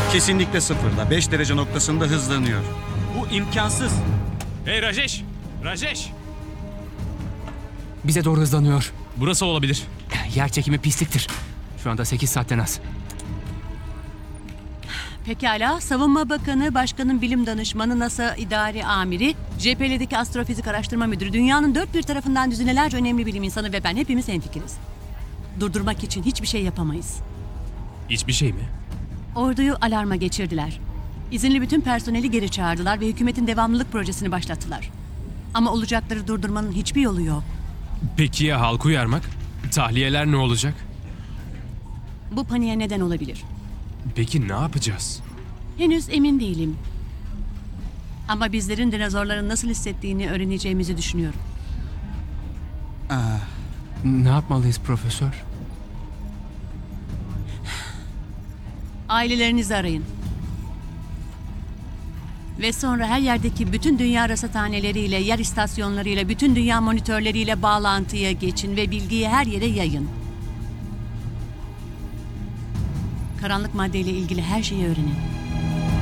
Kesinlikle sıfırda. 5 derece noktasında hızlanıyor. Bu imkansız. Hey Rajesh! Rajesh! Bize doğru hızlanıyor. Burası olabilir. Yer çekimi pisliktir. Şu anda 8 saatten az. Pekala, Savunma Bakanı, Başkanın Bilim Danışmanı, NASA İdari Amiri, JPL'deki Astrofizik Araştırma Müdürü, dünyanın dört bir tarafından düzinelerce önemli bilim insanı ve ben hepimiz hemfikiriz. Durdurmak için hiçbir şey yapamayız. Hiçbir şey mi? Orduyu alarma geçirdiler. İzinli bütün personeli geri çağırdılar ve hükümetin devamlılık projesini başlattılar. Ama olacakları durdurmanın hiçbir yolu yok. Peki ya halkı uyarmak? Tahliyeler ne olacak? Bu paniğe neden olabilir. Peki ne yapacağız? Henüz emin değilim. Ama bizlerin dinozorların nasıl hissettiğini öğreneceğimizi düşünüyorum. Ne yapmalıyız profesör? Ailelerinizi arayın. Ve sonra her yerdeki bütün dünya rasathaneleriyle, yer istasyonlarıyla, bütün dünya monitörleriyle bağlantıya geçin ve bilgiyi her yere yayın. Karanlık maddeyle ilgili her şeyi öğrenin.